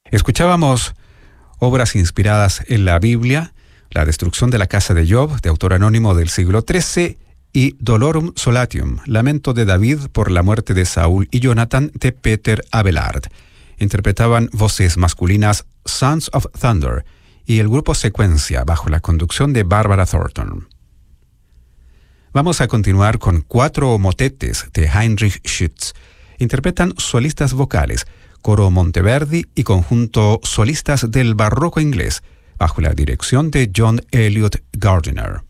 Escuchábamos obras inspiradas en la Biblia, La destrucción de la casa de Job, de autor anónimo del siglo XIII, y Dolorum Solatium, Lamento de David por la muerte de Saúl y Jonathan, de Peter Abelard. Interpretaban voces masculinas Sons of Thunder y el grupo Secuencia, bajo la conducción de Barbara Thornton. Vamos a continuar con 4 motetes de Heinrich Schütz. Interpretan solistas vocales, coro Monteverdi y conjunto solistas del barroco inglés, bajo la dirección de John Eliot Gardiner.